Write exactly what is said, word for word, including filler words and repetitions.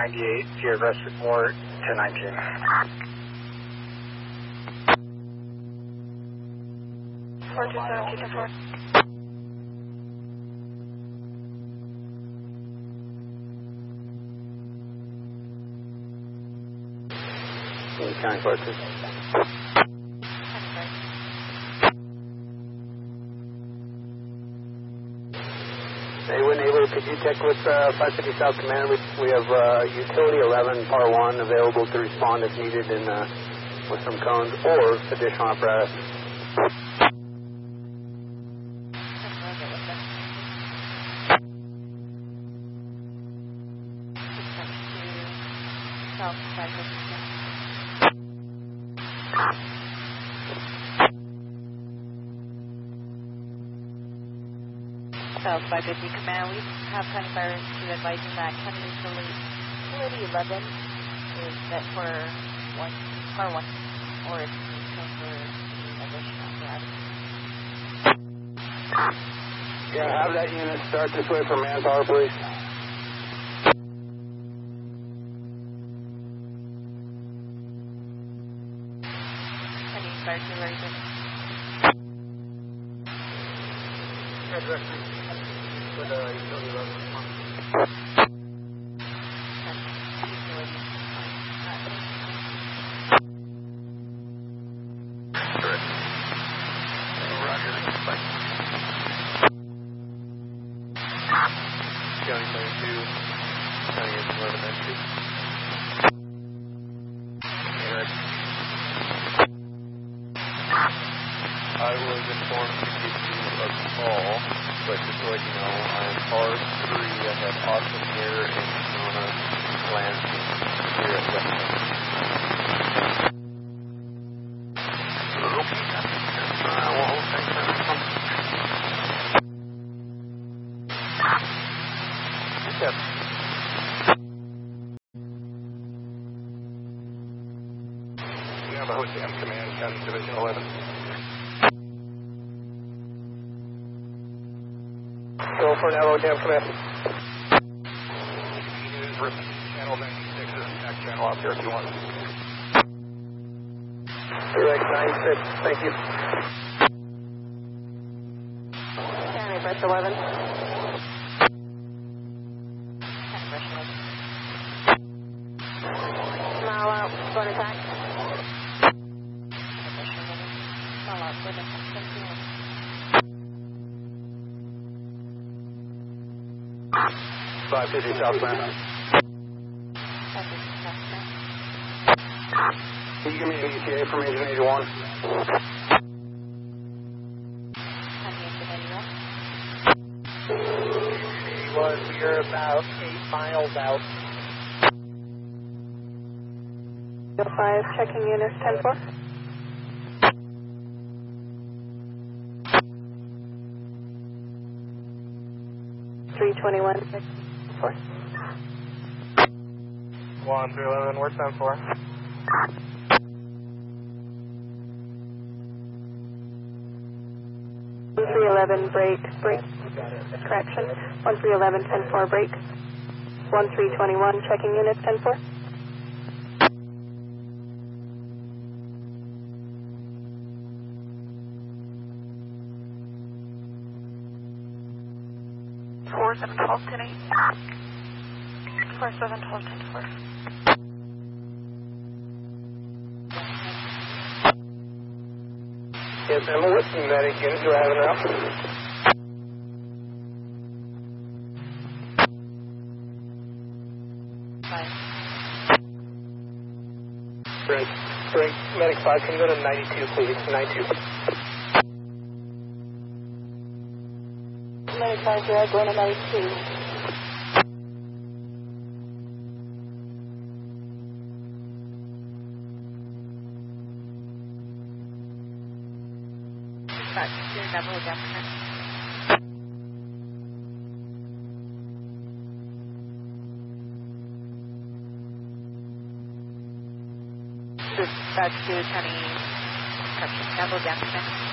ninety-eight, Sierra Crest report, ten nineteen. four two seven, two ten four. County four two. Hey, when able, could you check with uh, five fifty South Command? We, we have uh, Utility eleven, Par one available to respond if needed in, uh, with some cones or additional apparatus. South five fifty Command, we have County Fire Institute advising that County Utility eleven is set for one, Par one, or if you need code for additional apparatus. Yeah, have that unit start this way for manpower, please. County Fire Institute, very good. Yeah, direction. For the Utility eleven response. County Fire two, County eleven nine two. I was informed to give you a call, but just to let you know, I'm Par three. I have Austin here and Sonoma Land here at West Coast. I won't take that one. Yep. We have a host M Command, County Division eleven. Go for now, Jam Command. News, Rip, channel ninety-six is back channel out there if you want. Direct ninety-six, thank you. County Brush eleven. Mile out, going attack. Mile out, going attack. five fifty South Command. Can you give me an E T A from Agent eighty-one? eighty-one, we are about eight miles out. five, checking units ten four. three twenty-one, four. one three eleven, we're ten four. one three eleven, break, break. Correction. one three eleven, ten four, break. one three twenty-one, checking units ten four. four seven twelve, ten eight. four seven twelve, ten four. Yes, I'm a listening medic unit. Do I have enough? Five. Break. Break. Medic five, can you go to ninety-two, please? ninety-two. Medic five, zero, going to ninety-two. Back to double adjustment. Dispatch to County Correction, double adjustment.